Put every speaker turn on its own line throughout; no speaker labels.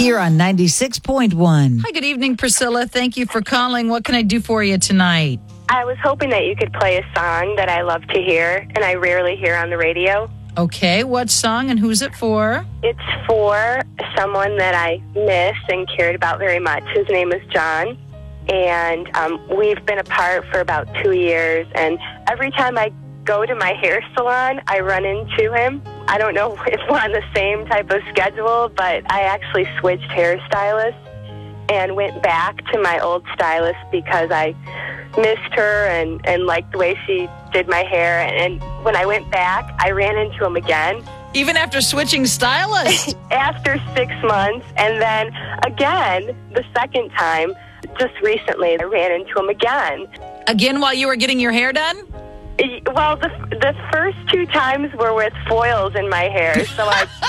here on 96.1.
Hi, good evening, Priscilla. Thank you for calling. What can I do for you tonight?
I was hoping that you could play a song that I love to hear and I rarely hear on the radio.
Okay, what song and who's it for?
It's for someone that I miss and cared about very much. His name is John, and we've been apart for about 2 years, and every time I go to my hair salon, I run into him. I don't know if we're on the same type of schedule, but I actually switched hairstylists and went back to my old stylist because I missed her and liked the way she did my hair. And when I went back, I ran into him again.
Even after switching stylists?
After 6 months. And then again, the second time, just recently, I ran into him again.
Again while you were getting your hair done?
Well, the first 2 times were with foils in my hair, so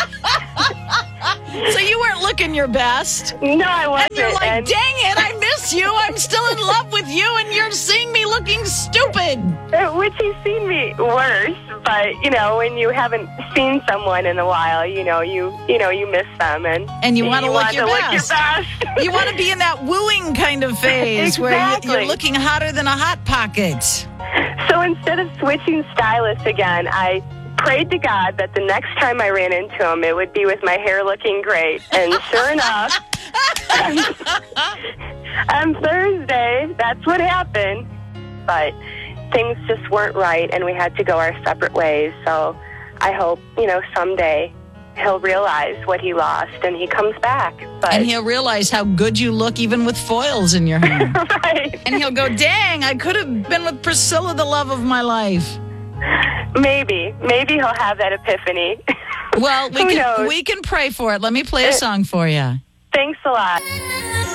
So you weren't looking your best?
No, I wasn't.
And you're like, dang it, I miss you. I'm still in love with you, and you're seeing me looking stupid.
Which he's seen me worse, but, when you haven't seen someone in a while, you miss them. And
you want to look your best.
best.
You want to be in that wooing kind of phase
Exactly.
where you're looking hotter than a Hot Pocket.
So instead of switching stylists again, I prayed to God that the next time I ran into him, it would be with my hair looking great. And sure enough, on Thursday, that's what happened. But things just weren't right, and we had to go our separate ways. So I hope, someday he'll realize what he lost and he comes back.
And he'll realize how good you look even with foils in your hair.
Right.
And he'll go, dang, I could have been with Priscilla, the love of my life.
Maybe he'll have that epiphany.
Well, we can pray for it. Let me play a song for you.
Thanks a lot.